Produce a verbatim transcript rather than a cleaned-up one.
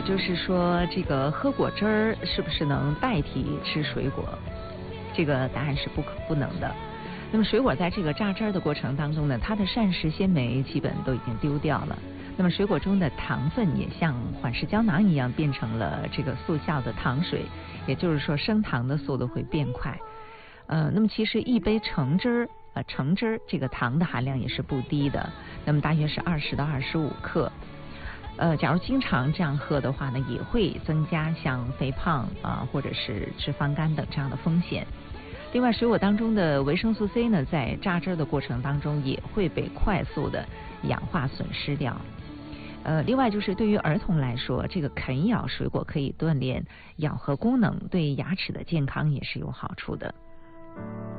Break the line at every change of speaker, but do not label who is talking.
就是说，这个喝果汁儿是不是能代替吃水果？这个答案是不可不能的。那么水果在这个榨汁儿的过程当中呢，它的膳食纤维基本都已经丢掉了。那么水果中的糖分也像缓释胶囊一样变成了这个速效的糖水，也就是说升糖的速度会变快。呃，那么其实一杯橙汁儿，呃，橙汁儿这个糖的含量也是不低的，那么大约是二十到二十五克。呃，假如经常这样喝的话呢，也会增加像肥胖啊、呃、或者是脂肪肝等这样的风险。另外，水果当中的维生素 C 呢，在榨汁的过程当中也会被快速的氧化损失掉。呃，另外就是对于儿童来说，这个啃咬水果可以锻炼咬合功能，对牙齿的健康也是有好处的。